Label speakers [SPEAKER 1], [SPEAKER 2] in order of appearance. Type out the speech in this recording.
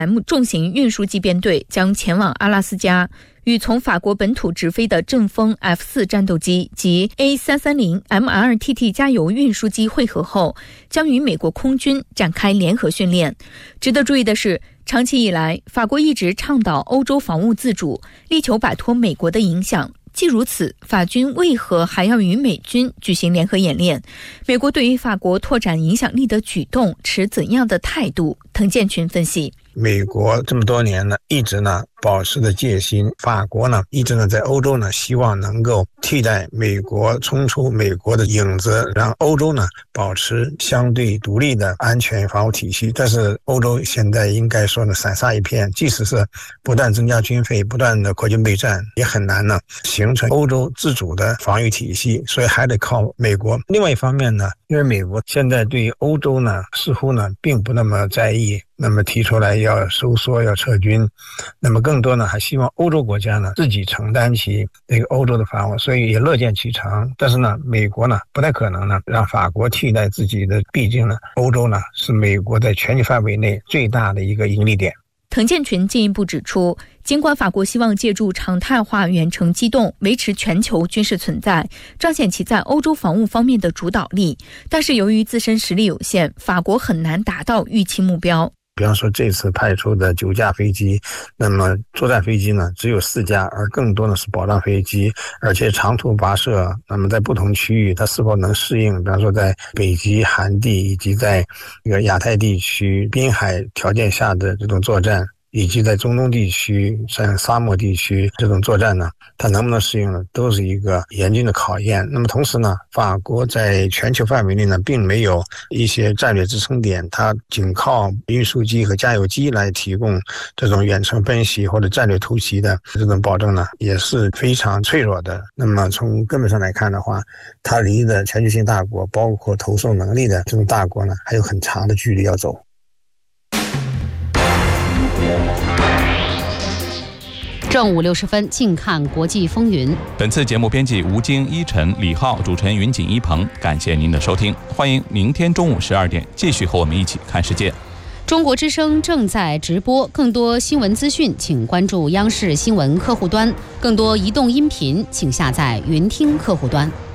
[SPEAKER 1] M 重型运输机编队将前往阿拉斯加，与从法国本土直飞的阵风 F4 战斗机及 A330 MRTT 加油运输机会合后，将与美国空军展开联合训练。值得注意的是，长期以来，法国一直倡导欧洲防务自主，力求摆脱美国的影响。既如此，法军为何还要与美军举行联合演练？美国对于法国拓展影响力的举动持怎样的态度？滕建群分析。
[SPEAKER 2] 美国这么多年呢，一直呢保持着戒心。法国呢，一直呢在欧洲呢，希望能够替代美国，冲出美国的影子，让欧洲呢保持相对独立的安全防务体系。但是欧洲现在应该说呢，散沙一片，即使是不断增加军费，不断的扩军备战，也很难呢形成欧洲自主的防御体系，所以还得靠美国。另外一方面呢，因为美国现在对于欧洲呢，似乎呢并不那么在意，那么提出来要收缩要撤军，那么更多呢还希望欧洲国家呢自己承担起这个欧洲的防务，所以也乐见其成。但是呢，美国呢不太可能呢让法国替代自己的，毕竟呢欧洲呢是美国在全球范围内最大的一个盈利点。
[SPEAKER 1] 滕建群进一步指出，尽管法国希望借助常态化远程机动维持全球军事存在，彰显其在欧洲防务方面的主导力，但是由于自身实力有限，法国很难达到预期目标。
[SPEAKER 2] 比方说这次派出的9架飞机，那么作战飞机呢只有4架，而更多的是保障飞机，而且长途跋涉，那么在不同区域它是否能适应，比方说在北极寒地以及在这个亚太地区滨海条件下的这种作战，以及在中东地区像沙漠地区这种作战呢，它能不能适应呢，都是一个严峻的考验。那么同时呢，法国在全球范围内呢并没有一些战略支撑点，它仅靠运输机和加油机来提供这种远程奔袭或者战略突袭的这种保证呢，也是非常脆弱的。那么从根本上来看的话，它离的全球性大国，包括投送能力的这种大国呢，还有很长的距离要走。
[SPEAKER 3] 正午60分，静看国际风云。
[SPEAKER 4] 本次节目编辑吴京、依晨、李浩，主持人云锦、一鹏。感谢您的收听，欢迎明天中午12点继续和我们一起看世界。
[SPEAKER 3] 中国之声正在直播，更多新闻资讯请关注央视新闻客户端，更多移动音频请下载云听客户端。